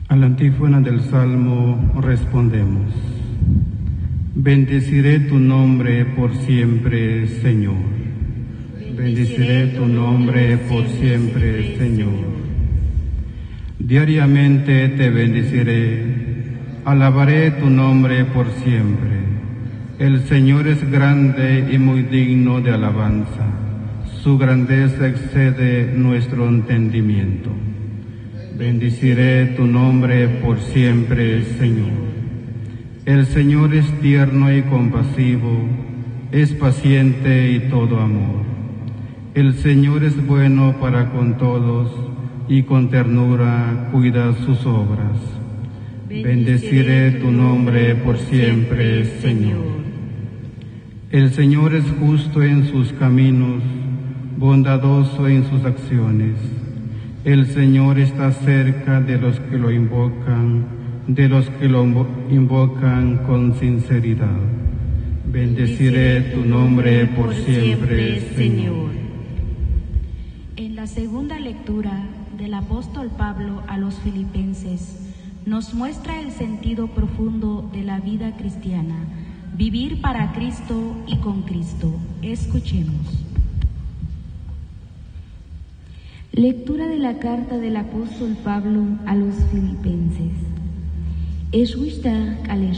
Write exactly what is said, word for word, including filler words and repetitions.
A la antífona del Salmo respondemos: bendeciré tu nombre por siempre, Señor. Bendeciré tu nombre por siempre, Señor. Diariamente te bendeciré, alabaré tu nombre por siempre. El Señor es grande y muy digno de alabanza. Su grandeza excede nuestro entendimiento. Bendeciré tu nombre por siempre, Señor. El Señor es tierno y compasivo, es paciente y todo amor. El Señor es bueno para con todos y con ternura cuida sus obras. Bendeciré tu nombre por siempre, Señor. El Señor es justo en sus caminos, bondadoso en sus acciones. El Señor está cerca de los que lo invocan, de los que lo invocan con sinceridad. Bendeciré tu nombre por siempre, Señor. En la segunda lectura del apóstol Pablo a los Filipenses, nos muestra el sentido profundo de la vida cristiana, vivir para Cristo y con Cristo. Escuchemos. Lectura de la carta del apóstol Pablo a los Filipenses. Es